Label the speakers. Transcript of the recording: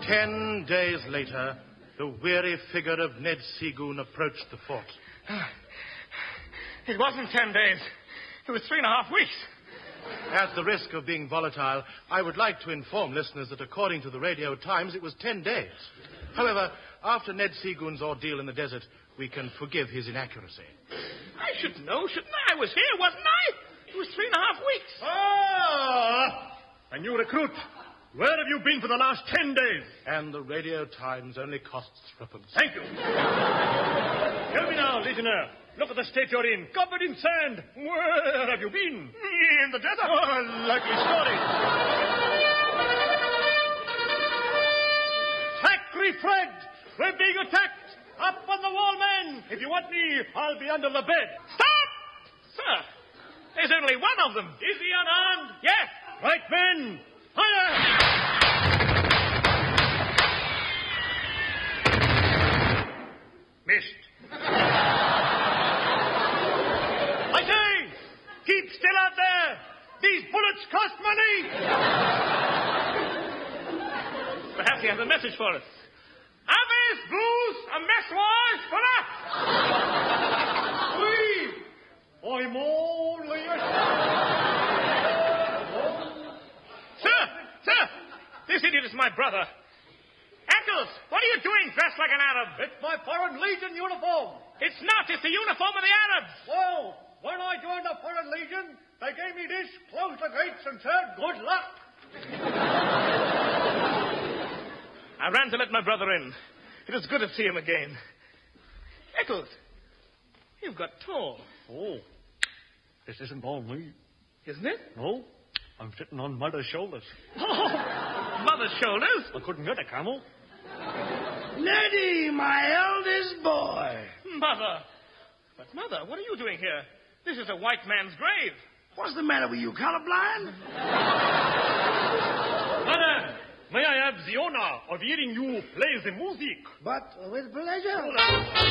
Speaker 1: 10 days later, the weary figure of Ned Seagoon approached the fort.
Speaker 2: It wasn't 10 days. It was 3.5 weeks.
Speaker 1: At the risk of being volatile, I would like to inform listeners that according to the Radio Times, it was 10 days. However, after Ned Seagoon's ordeal in the desert, we can forgive his inaccuracy.
Speaker 2: I should know, shouldn't I? I was here, wasn't I? It was 3.5 weeks.
Speaker 3: Ah! A new recruit. Where have you been for the last 10 days?
Speaker 1: And the Radio Times only costs threepence.
Speaker 3: Thank you. Tell me now, listener. Look at the state you're in, covered in sand. Where have you been?
Speaker 2: In the desert.
Speaker 3: Oh, likely story. Zachary Fred, we're being attacked. Up on the wall, men. If you want me, I'll be under the bed.
Speaker 2: Stop! Sir, there's only one of them.
Speaker 3: Is he unarmed?
Speaker 2: Yes.
Speaker 3: Right, men. Fire! Missed. I say, keep still out there. These bullets cost money.
Speaker 2: Perhaps he has a message for us. Avis, Bruce, a message for us.
Speaker 3: I'm only a...
Speaker 2: Sir, this idiot is my brother. Eccles, what are you doing dressed like an Arab?
Speaker 3: It's my Foreign Legion uniform.
Speaker 2: It's not. It's the uniform of the Arabs.
Speaker 3: Well, when I joined the Foreign Legion, they gave me this, closed the gates, and said, good luck.
Speaker 2: I ran to let my brother in. It was good to see him again. Eccles, you've got tall.
Speaker 3: Oh, this isn't all me.
Speaker 2: Isn't it?
Speaker 3: No, I'm sitting on Mother's shoulders.
Speaker 2: Oh, Mother's shoulders?
Speaker 3: I couldn't get a camel.
Speaker 4: Neddy, my eldest boy.
Speaker 2: Mother. But, Mother, what are you doing here? This is a white man's grave.
Speaker 4: What's the matter with you, colorblind?
Speaker 3: Mother, may I have the honor of hearing you play the music?
Speaker 4: But with pleasure.